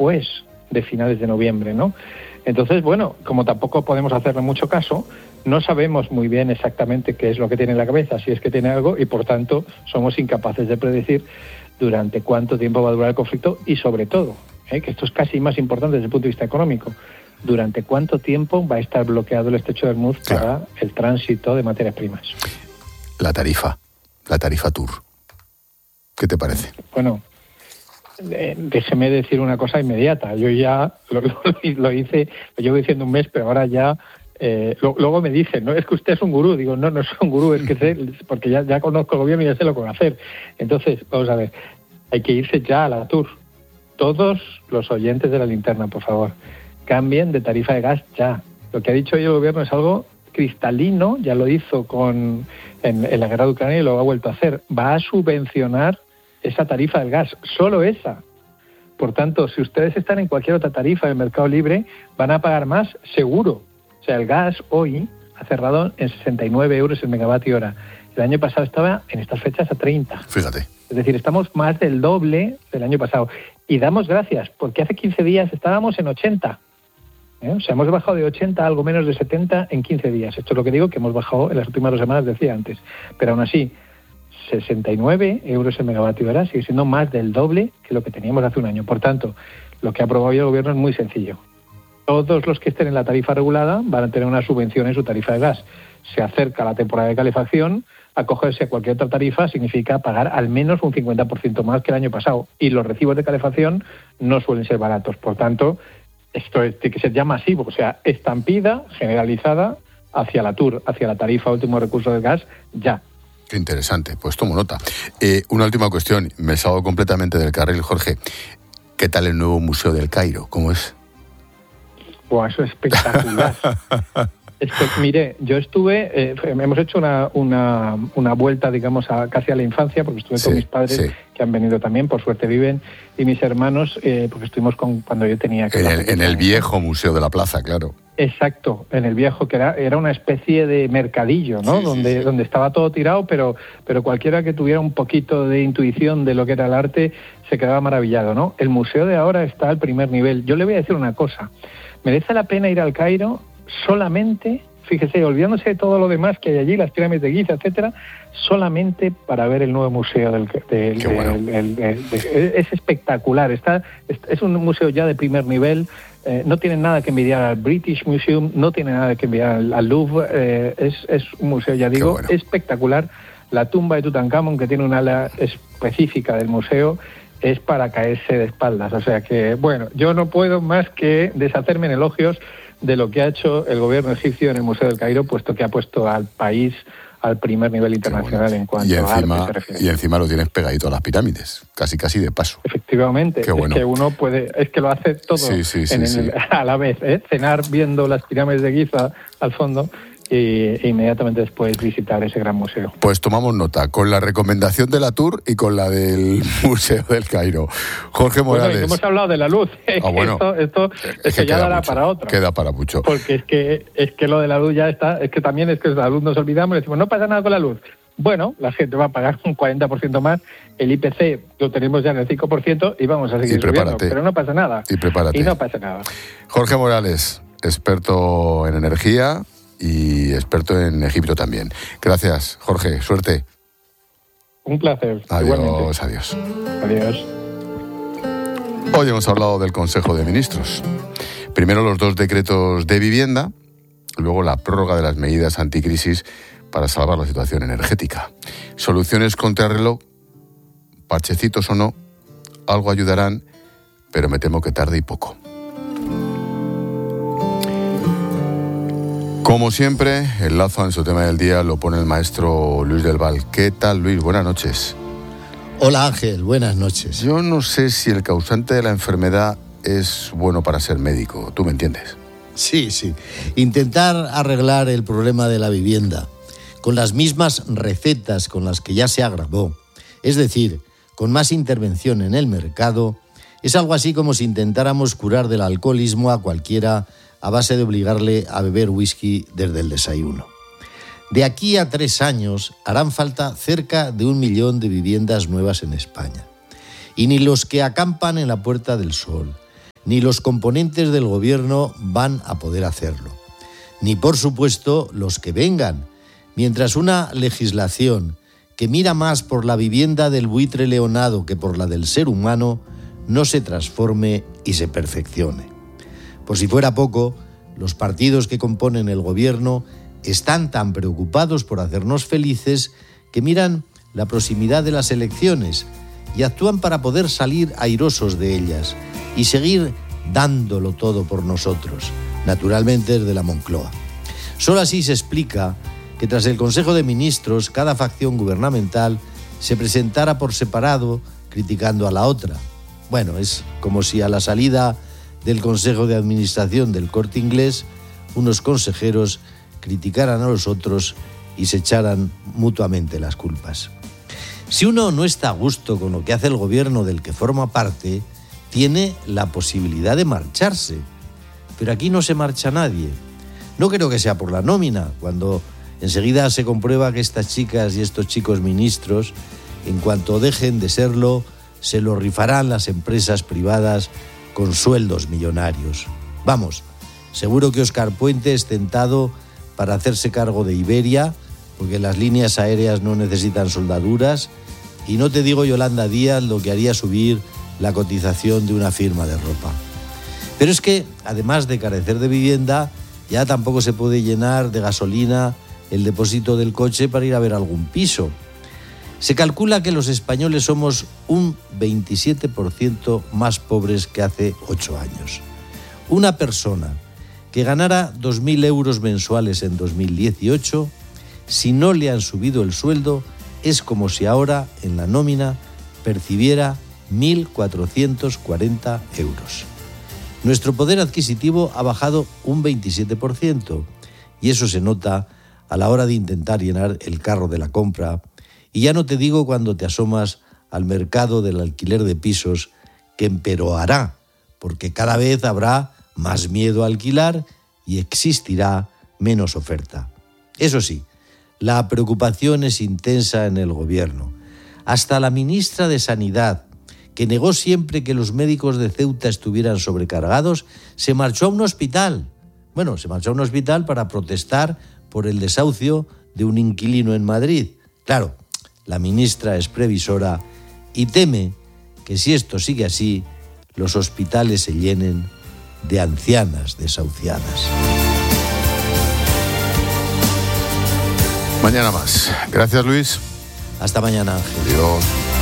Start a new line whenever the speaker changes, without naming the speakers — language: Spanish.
después de finales de noviembre, ¿no? Entonces, bueno, como tampoco podemos hacerle mucho caso, no sabemos muy bien exactamente qué es lo que tiene en la cabeza, si es que tiene algo, y por tanto somos incapaces de predecir durante cuánto tiempo va a durar el conflicto y sobre todo, que esto es casi más importante desde el punto de vista económico, durante cuánto tiempo va a estar bloqueado el estrecho de Hormuz para el tránsito de materias primas.
La tarifa Tour, ¿qué te parece?
Bueno, déjeme decir una cosa inmediata. Yo ya lo hice, lo llevo diciendo un mes, pero ahora ya... luego me dicen, no, es que usted es un gurú. Digo, no soy un gurú, es que sé, porque ya conozco el gobierno y ya sé lo que va a hacer. Entonces, vamos a ver, hay que irse ya a la Tour. Todos los oyentes de La Linterna, por favor, cambien de tarifa de gas ya. Lo que ha dicho hoy el gobierno es algo cristalino, ya lo hizo en la guerra de Ucrania y lo ha vuelto a hacer. Va a subvencionar esa tarifa del gas, solo esa. Por tanto, si ustedes están en cualquier otra tarifa del mercado libre, van a pagar más seguro. O sea, el gas hoy ha cerrado en 69 euros el megavatio hora. El año pasado estaba en estas fechas a 30.
Fíjate.
Es decir, estamos más del doble del año pasado. Y damos gracias, porque hace 15 días estábamos en 80. O sea, hemos bajado de 80 a algo menos de 70 en 15 días. Esto es lo que digo, que hemos bajado en las últimas 2 semanas, decía antes. Pero aún así, 69 euros el megavatio hora sigue siendo más del doble que lo que teníamos hace un año. Por tanto, lo que ha aprobado el gobierno es muy sencillo. Todos los que estén en la tarifa regulada van a tener una subvención en su tarifa de gas. Se acerca la temporada de calefacción, acogerse a cualquier otra tarifa significa pagar al menos un 50% más que el año pasado. Y los recibos de calefacción no suelen ser baratos. Por tanto, esto tiene que ser ya masivo, o sea, estampida generalizada hacia la Tour, hacia la tarifa último recurso del gas, ya.
Qué interesante, pues tomo nota. Una última cuestión, me salgo completamente del carril, Jorge. ¿Qué tal el nuevo Museo del Cairo? ¿Cómo es?
Buah, eso es espectacular. Mire, yo estuve, hemos hecho una vuelta, digamos, casi a la infancia, porque estuve con mis padres, que han venido también, por suerte viven, y mis hermanos, porque estuvimos cuando yo tenía...
En el viejo Museo de la Plaza, claro.
Exacto, en el viejo, que era una especie de mercadillo, ¿no? Donde estaba todo tirado, pero cualquiera que tuviera un poquito de intuición de lo que era el arte se quedaba maravillado, ¿no? El museo de ahora está al primer nivel. Yo le voy a decir una cosa, merece la pena ir al Cairo solamente, fíjese, olvidándose de todo lo demás que hay allí, las pirámides de Giza, etcétera, solamente para ver el nuevo museo es espectacular. Es un museo ya de primer nivel. No tiene nada que envidiar al British Museum, no tiene nada que envidiar al Louvre. Es un museo, ya digo, espectacular. La tumba de Tutankamón, que tiene un ala específica del museo, es para caerse de espaldas. O sea que, bueno, yo no puedo más que deshacerme en elogios de lo que ha hecho el gobierno egipcio en el Museo del Cairo, puesto que ha puesto al país al primer nivel internacional en cuanto a arte se refiere.
Y encima lo tienes pegadito a las pirámides, casi de paso.
Efectivamente, que uno puede, es que lo hace todo a la vez, cenar viendo las pirámides de Giza al fondo e inmediatamente después visitar ese gran museo.
Pues tomamos nota, con la recomendación de la Tour y con la del Museo del Cairo. Jorge Morales.
Bueno, hemos hablado de la luz. Esto ya dará mucho, para otro.
Queda para mucho.
Porque es que lo de la luz ya está, es que también es que la luz nos olvidamos y decimos, no pasa nada con la luz. Bueno, la gente va a pagar un 40% más, el IPC lo tenemos ya en el 5% y vamos a seguir subiendo, pero no pasa nada.
Y
no pasa nada.
Jorge Morales, experto en energía y experto en Egipto también. Gracias, Jorge. Suerte.
Un placer.
Adiós.
Adiós.
Hoy hemos hablado del Consejo de Ministros. Primero los 2 decretos de vivienda, luego la prórroga de las medidas anticrisis para salvar la situación energética. Soluciones contrarreloj, parchecitos o no, algo ayudarán, pero me temo que tarde y poco. Como siempre, el lazo en su tema del día lo pone el maestro Luis del Val. ¿Qué tal, Luis? Buenas noches.
Hola, Ángel. Buenas noches.
Yo no sé si el causante de la enfermedad es bueno para ser médico. ¿Tú me entiendes?
Sí. Intentar arreglar el problema de la vivienda con las mismas recetas con las que ya se agravó, es decir, con más intervención en el mercado, es algo así como si intentáramos curar del alcoholismo a cualquiera a base de obligarle a beber whisky desde el desayuno. De aquí a 3 años harán falta cerca de 1 millón de viviendas nuevas en España. Y ni los que acampan en la Puerta del Sol, ni los componentes del gobierno van a poder hacerlo. Ni, por supuesto, los que vengan, mientras una legislación que mira más por la vivienda del buitre leonado que por la del ser humano no se transforme y se perfeccione. Por si fuera poco, los partidos que componen el gobierno están tan preocupados por hacernos felices que miran la proximidad de las elecciones y actúan para poder salir airosos de ellas y seguir dándolo todo por nosotros, naturalmente desde la Moncloa. Solo así se explica que tras el Consejo de Ministros cada facción gubernamental se presentara por separado criticando a la otra. Bueno, es como si a la salida del Consejo de Administración del Corte Inglés unos consejeros criticaran a los otros y se echaran mutuamente las culpas. Si uno no está a gusto con lo que hace el gobierno del que forma parte, tiene la posibilidad de marcharse. Pero aquí no se marcha nadie. No creo que sea por la nómina, cuando enseguida se comprueba que estas chicas y estos chicos ministros, en cuanto dejen de serlo, se lo rifarán las empresas privadas con sueldos millonarios. Vamos, seguro que Óscar Puente es tentado para hacerse cargo de Iberia, porque las líneas aéreas no necesitan soldaduras, y no te digo Yolanda Díaz lo que haría subir la cotización de una firma de ropa. Pero es que, además de carecer de vivienda, ya tampoco se puede llenar de gasolina el depósito del coche para ir a ver algún piso. Se calcula que los españoles somos un 27% más pobres que hace 8 años. Una persona que ganara 2.000 euros mensuales en 2018, si no le han subido el sueldo, es como si ahora, en la nómina, percibiera 1.440 euros. Nuestro poder adquisitivo ha bajado un 27%, y eso se nota a la hora de intentar llenar el carro de la compra, y ya no te digo cuando te asomas al mercado del alquiler de pisos, que empeorará, porque cada vez habrá más miedo a alquilar y existirá menos oferta. Eso sí, la preocupación es intensa en el gobierno. Hasta la ministra de Sanidad, que negó siempre que los médicos de Ceuta estuvieran sobrecargados, se marchó a un hospital. Bueno, se marchó a un hospital para protestar por el desahucio de un inquilino en Madrid. Claro, la ministra es previsora y teme que si esto sigue así, los hospitales se llenen de ancianas desahuciadas.
Mañana más. Gracias, Luis.
Hasta mañana, Ángel.
Adiós.